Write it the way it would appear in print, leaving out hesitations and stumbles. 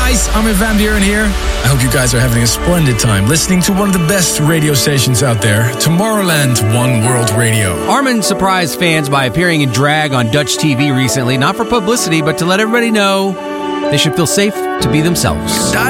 guys, Armin van Buuren here. I hope you guys are having a splendid time listening to one of the best radio stations out there, Tomorrowland One World Radio. Armin surprised fans by appearing in drag on Dutch TV recently, not for publicity, but to let everybody know they should feel safe to be themselves.